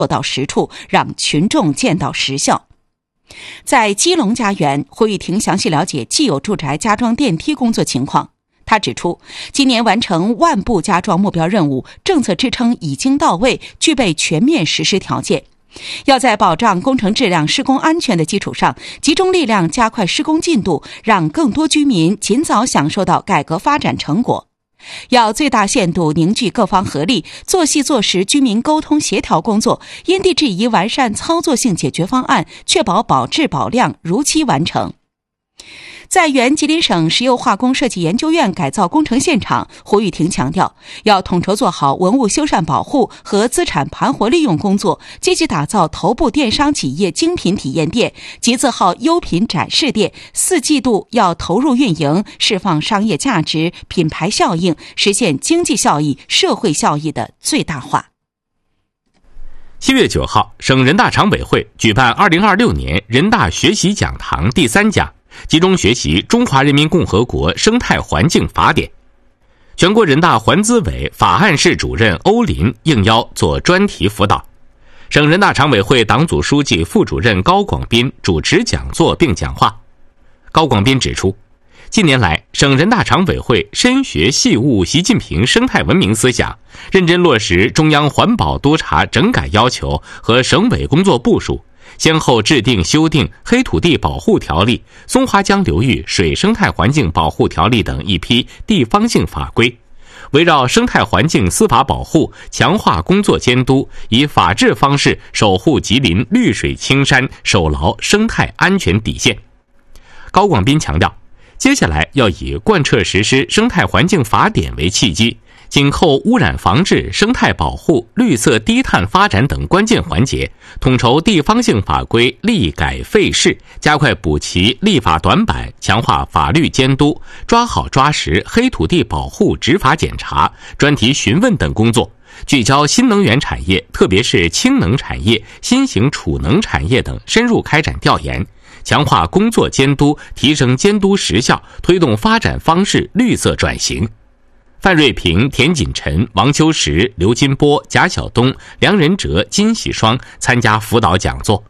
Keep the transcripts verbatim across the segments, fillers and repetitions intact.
落到实处，让群众见到实效。在基隆家园，胡玉婷详细了解既有住宅加装电梯工作情况。他指出，今年完成万部加装目标任务，政策支撑已经到位，具备全面实施条件。要在保障工程质量、施工安全的基础上，集中力量加快施工进度，让更多居民尽早享受到改革发展成果。要最大限度凝聚各方合力，做细做实居民沟通协调工作，因地制宜完善操作性解决方案，确保保质保量，如期完成。在原吉林省石油化工设计研究院改造工程现场，胡玉婷强调，要统筹做好文物修缮保护和资产盘活利用工作，积极打造头部电商企业精品体验店、集字号优品展示店，四季度要投入运营，释放商业价值、品牌效应，实现经济效益、社会效益的最大化。 七月九号，省人大常委会举办二零二六年人大学习讲堂第三讲，集中学习《中华人民共和国生态环境法典》。全国人大环资委法案室主任欧林应邀做专题辅导。省人大常委会党组书记、副主任高广斌主持讲座并讲话。高广斌指出，近年来，省人大常委会深学细悟习近平生态文明思想，认真落实中央环保督查整改要求和省委工作部署，先后制定修订《黑土地保护条例》、《松花江流域水生态环境保护条例》等一批地方性法规，围绕生态环境司法保护，强化工作监督，以法治方式守护吉林绿水青山，守牢生态安全底线。高广斌强调，接下来要以贯彻实施生态环境法典为契机，紧扣污染防治、生态保护、绿色低碳发展等关键环节，统筹地方性法规立改废释，加快补齐立法短板，强化法律监督，抓好抓实黑土地保护执法检查、专题询问等工作，聚焦新能源产业，特别是氢能产业、新型储能产业等深入开展调研，强化工作监督，提升监督实效，推动发展方式绿色转型。范瑞平、田锦晨、王秋实、刘金波、贾晓东、梁仁哲、金喜双参加辅导讲座。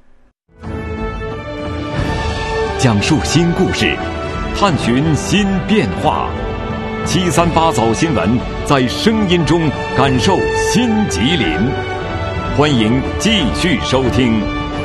讲述新故事，探寻新变化。七三八早新闻，在声音中感受新吉林。欢迎继续收听。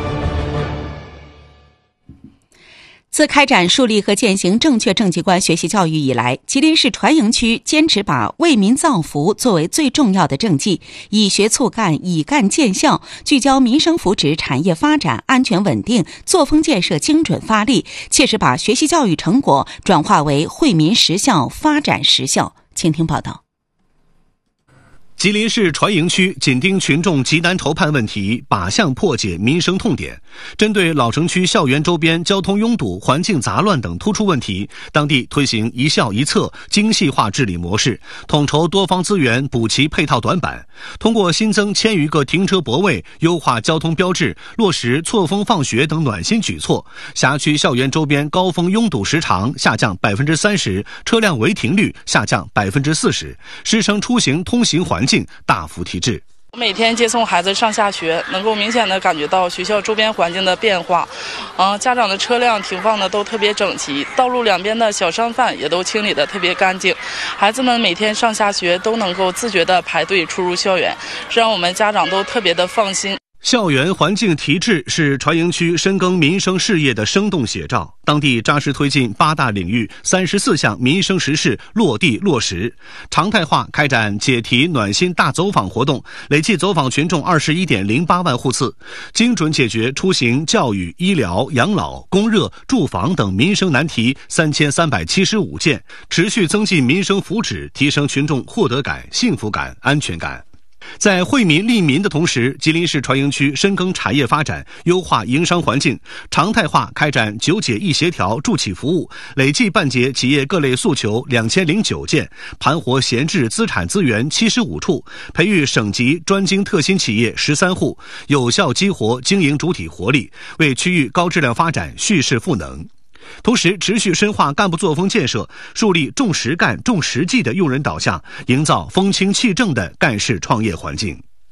自开展树立和践行正确政绩观学习教育以来，吉林市传营区坚持把为民造福作为最重要的政绩，以学促干，以干见效，聚焦民生福祉、产业发展、安全稳定，作风建设精准发力，切实把学习教育成果转化为惠民实效、发展实效。请听报道。 吉林市传营区紧盯群众急难愁盼问题，靶向破解民生痛点。针对老城区校园周边交通拥堵、环境杂乱等突出问题，当地推行一校一策精细化治理模式，统筹多方资源补齐配套短板。通过新增千余个停车泊位、优化交通标志、落实错峰放学等暖心举措，辖区校园周边高峰拥堵时长下降百分之三十，车辆违停率下降百分之四十，师生出行通行环境大幅提质。 每天接送孩子上下学，能够明显的感觉到学校周边环境的变化。嗯、呃，家长的车辆停放的都特别整齐，道路两边的小商贩也都清理的特别干净。孩子们每天上下学都能够自觉的排队出入校园，这让我们家长都特别的放心。 校园环境提质是传营区深耕民生事业的生动写照。当地扎实推进八大领域三十四项民生实事落地落实，常态化开展解题暖心大走访活动，累计走访群众二十一点零八万户次，精准解决出行、教育、医疗、养老、供热、住房等民生难题三千三百七十五件，持续增进民生福祉，提升群众获得感、幸福感、安全感。在惠民利民的同时，吉林市传营区深耕产业发展，优化营商环境，常态化开展九解一协调助企服务，累计办结企业各类诉求两千零九件，盘活闲置资产资源七十五处，培育省级专精特新企业十三户，有效激活经营主体活力，为区域高质量发展蓄势赋能。同时，持续深化干部作风建设，树立重实干、重实际的用人导向，营造风清气正的干事创业环境。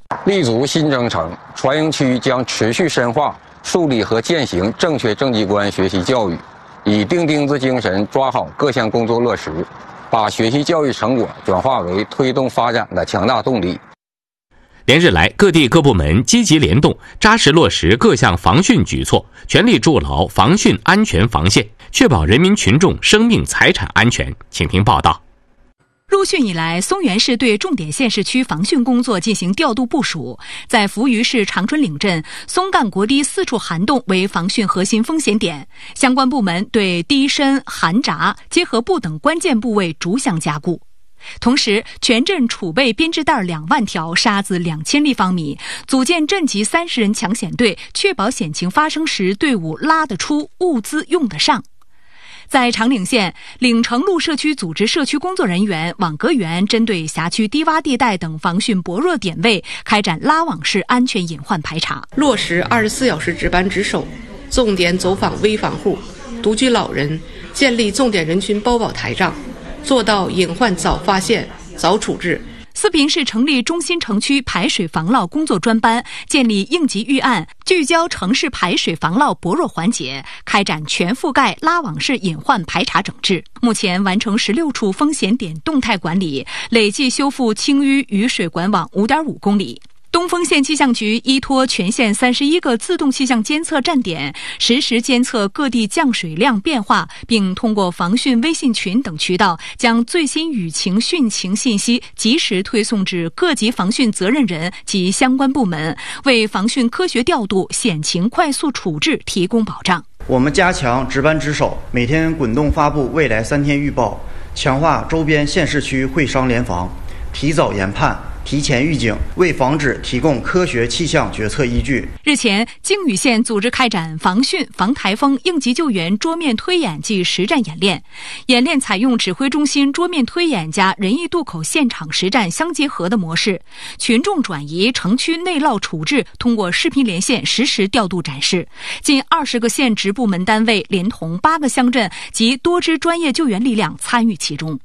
立足新征程，船营区将持续深化树立和践行正确政绩观学习教育，以钉钉子精神抓好各项工作落实，把学习教育成果转化为推动发展的强大动力。 连日来，各地各部门积极联动，扎实落实各项防汛举措，全力筑牢防汛安全防线，确保人民群众生命财产安全。请听报道。 入汛以来，松原市对重点县市区防汛工作进行调度部署，在扶余市长春岭镇、松干国堤四处涵洞为防汛核心风险点，相关部门对堤深、涵闸、结合部等关键部位逐项加固。同时，全镇储备编织袋两万条，沙子两千立方米，组建镇级三十人抢险队，确保险情发生时队伍拉得出，物资用得上。在长岭县，岭城路社区组织社区工作人员、网格员针对辖区低洼地带等防汛薄弱点位，开展拉网式安全隐患排查， 落实二十四小时值班值守，重点走访危房户、独居老人，建立重点人群包保台账，做到隐患早发现、早处置。 四平市成立中心城区排水防涝工作专班，建立应急预案，聚焦城市排水防涝薄弱环节，开展全覆盖拉网式隐患排查整治。目前完成十六处风险点动态管理，累计修复清淤雨水管网 五点五公里。东丰县气象局依托全县三十一个自动气象监测站点，实时监测各地降水量变化，并通过防汛微信群等渠道，将最新雨情、汛情信息及时推送至各级防汛责任人及相关部门，为防汛科学调度、险情快速处置提供保障。 我们加强值班值守，每天滚动发布未来三天预报，强化周边县市区会商联防，提早研判、提前预警，为防止提供科学气象决策依据。 日前，靖宇县组织开展防汛、防台风、应急救援桌面推演暨实战演练。演练采用指挥中心桌面推演加仁义渡口现场实战相结合的模式，群众转移、城区内涝处置通过视频连线实时调度展示。近二十个县直部门单位连同八个乡镇及多支专业救援力量参与其中。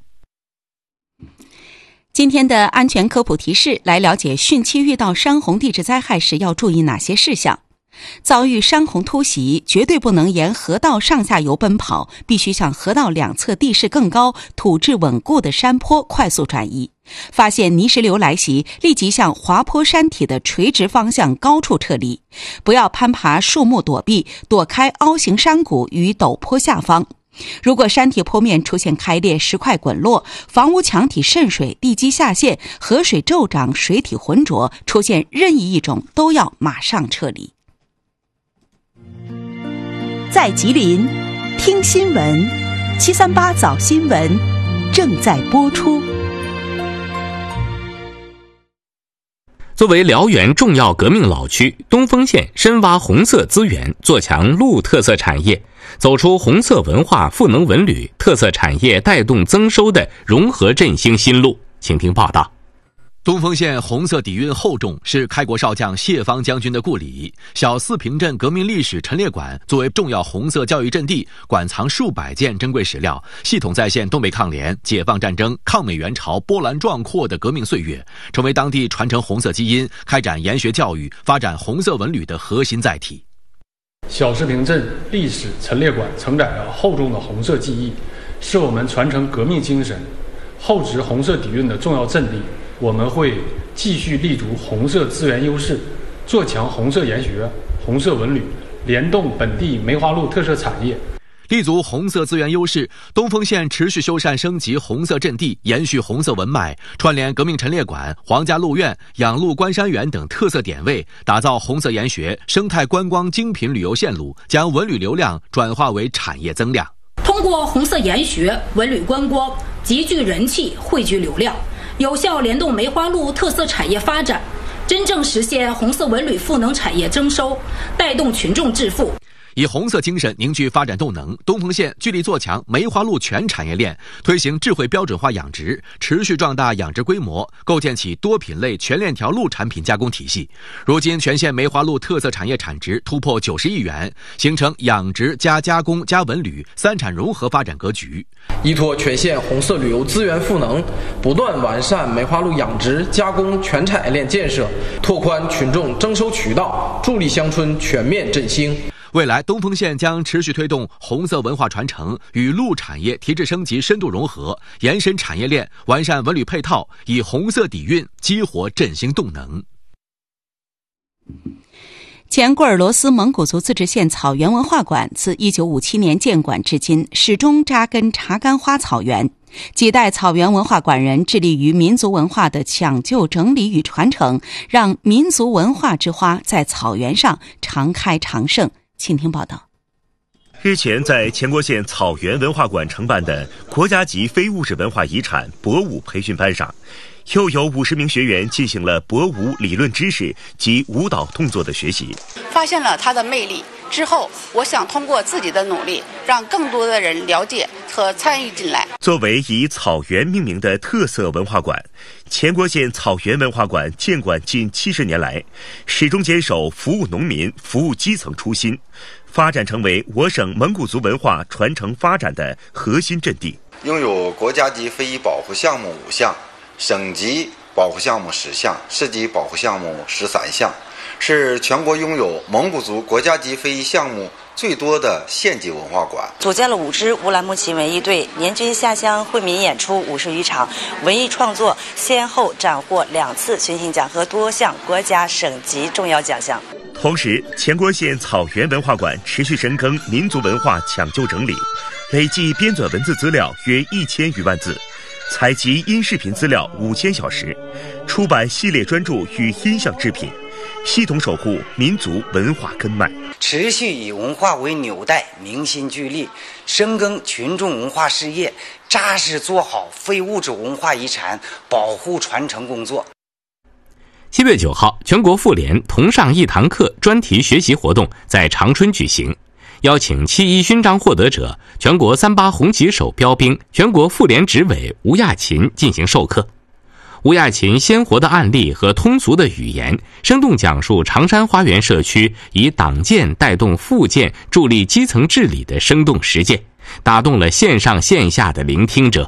今天的安全科普提示，来了解汛期遇到山洪地质灾害时要注意哪些事项。遭遇山洪突袭，绝对不能沿河道上下游奔跑，必须向河道两侧地势更高、土质稳固的山坡快速转移。发现泥石流来袭，立即向滑坡山体的垂直方向高处撤离，不要攀爬树木躲避，躲开凹形山谷与陡坡下方。如果山体坡面出现开裂、石块滚落、房屋墙体渗水、地基下陷、河水骤涨、水体浑浊，出现任意一种，都要马上撤离。在吉林听新闻，七三八早新闻正在播出。 作为辽源重要革命老区，东丰县深挖红色资源，做强陆特色产业，走出红色文化赋能文旅、特色产业带动增收的融合振兴新路。请听报道。 东丰县红色底蕴厚重，是开国少将谢芳将军的故里。小四平镇革命历史陈列馆作为重要红色教育阵地，馆藏数百件珍贵史料，系统再现东北抗联、解放战争、抗美援朝波澜壮阔的革命岁月，成为当地传承红色基因、开展研学教育、发展红色文旅的核心载体。 小四平镇历史陈列馆承载了厚重的红色记忆，是我们传承革命精神、厚植红色底蕴的重要阵地。我们会继续立足红色资源优势，做强红色研学、红色文旅，联动本地梅花鹿特色产业。 立足红色资源优势，东丰县持续修缮升级红色阵地，延续红色文脉，串联革命陈列馆、皇家鹿苑、养鹿观山园等特色点位，打造红色研学、生态观光精品旅游线路，将文旅流量转化为产业增量。 通过红色研学、文旅观光集聚人气、汇聚流量，有效联动梅花鹿特色产业发展，真正实现红色文旅赋能产业增收，带动群众致富。 以红色精神凝聚发展动能，东丰县聚力做强梅花鹿全产业链，推行智慧标准化养殖，持续壮大养殖规模，构建起多品类全链条鹿产品加工体系。如今全县梅花鹿特色产业产值突破九十亿元，形成养殖加加工加文旅三产融合发展格局。 依托全县红色旅游资源赋能，不断完善梅花鹿养殖加工全产业链建设，拓宽群众征收渠道，助力乡村全面振兴。 未来，东丰县将持续推动红色文化传承与鹿产业提质升级深度融合，延伸产业链，完善文旅配套，以红色底蕴激活振兴动能。 前鄂尔多斯蒙古族自治县草原文化馆自一九五七年建馆至今，始终扎根查干花草原。几代草原文化馆人致力于民族文化的抢救、整理与传承，让民族文化之花在草原上常开常盛。请听报道。 日前，在前国县草原文化馆承办的国家级非物质文化遗产博舞培训班上，又有五十名学员进行了博舞理论知识及舞蹈动作的学习， 发现了它的魅力之后，我想通过自己的努力，让更多的人了解和参与进来。 作为以草原命名的特色文化馆，前国县草原文化馆建馆近七十年来，始终坚守服务农民、服务基层初心，发展成为我省蒙古族文化传承发展的核心阵地。 拥有国家级非遗保护项目五项，省级保护项目十项，市级保护项目十三项，是全国拥有蒙古族国家级非遗项目最多的县级文化馆。 组建了五支乌兰牧骑文艺队，年均下乡惠民演出五十余场，文艺创作先后斩获两次群星奖和多项国家省级重要奖项。 同时，前国县草原文化馆持续深耕民族文化抢救整理，累计编纂文字资料约一千余万字，采集音视频资料五千小时，出版系列专著与音像制品，系统守护民族文化根脉， 持续以文化为纽带，凝心聚力，深耕群众文化事业，扎实做好非物质文化遗产保护传承工作。 七月九号，全国妇联同上一堂课专题学习活动在长春举行，邀请七一勋章获得者、全国三八红旗手标兵、全国妇联执委吴亚琴进行授课。吴亚琴鲜活的案例和通俗的语言，生动讲述长山花园社区以党建带动妇建，助力基层治理的生动实践，打动了线上线下的聆听者。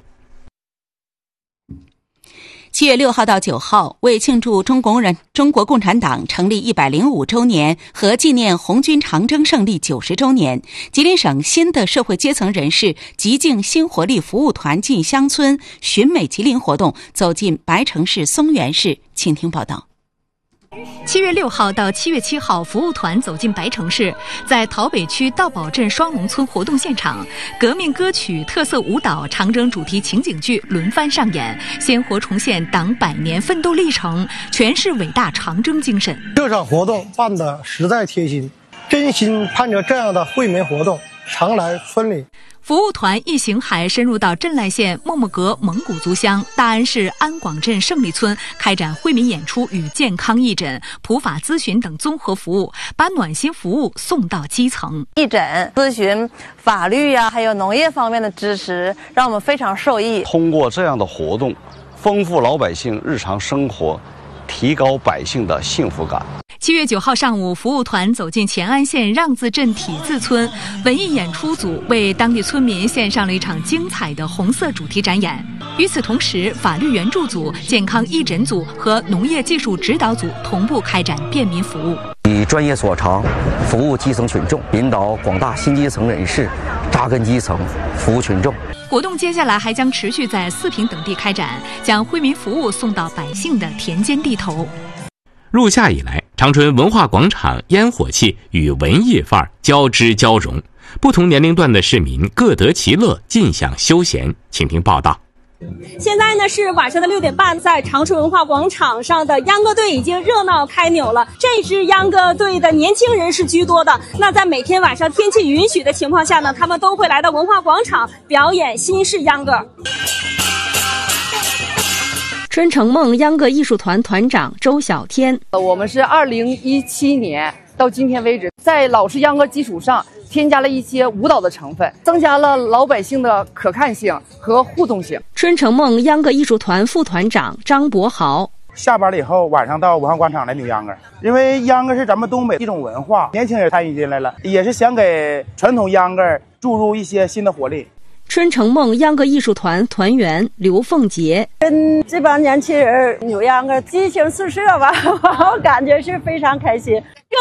七月六号到九号，为庆祝中国人中国共产党成立一百零五周年和纪念红军长征胜利九十周年，吉林省新的社会阶层人士吉敬新活力服务团进乡村寻美吉林活动走进白城市松原市。请听报道。 七月六号到七月七号，服务团走进白城市，在陶北区道堡镇双龙村活动现场，革命歌曲、特色舞蹈、长征主题情景剧轮番上演，鲜活重现党百年奋斗历程，诠释伟大长征精神。 这场活动办得实在贴心，真心盼着这样的惠民活动常来村里。 服务团一行还深入到镇濑县默默阁蒙古族乡、大安市安广镇胜利村，开展惠民演出与健康义诊、普法咨询等综合服务，把暖心服务送到基层。 义诊、咨询、法律呀、啊，还有农业方面的知识，让我们非常受益。 通过这样的活动，丰富老百姓日常生活，提高百姓的幸福感。 七月九号上午，服务团走进乾安县让字镇体字村，文艺演出组为当地村民献上了一场精彩的红色主题展演。与此同时，法律援助组、健康义诊组和农业技术指导组同步开展便民服务， 以专业所长服务基层群众，引导广大新基层人士扎根基层，服务群众。 活动接下来还将持续在四平等地开展，将惠民服务送到百姓的田间地头。 入夏以来，长春文化广场烟火气与文艺范儿交织交融，不同年龄段的市民各得其乐，尽享休闲。请听报道。 现在呢是晚上的六点半，在长春文化广场上的秧歌队已经热闹开扭了。这支秧歌队的年轻人是居多的。那在每天晚上天气允许的情况下呢，他们都会来到文化广场表演新式秧歌。 春城梦秧歌艺术团团长周小天， 我们是二零一七年到今天为止，在老式秧歌基础上添加了一些舞蹈的成分，增加了老百姓的可看性和互动性。 春城梦秧歌艺术团副团长张博豪， 下班了以后，晚上到文化广场来扭秧歌，因为秧歌是咱们东北一种文化，年轻人参与进来了，也是想给传统秧歌注入一些新的活力。 春城梦秧歌艺术团团员刘凤杰， 跟这帮年轻人扭秧歌激情四射吧，我感觉是非常开心。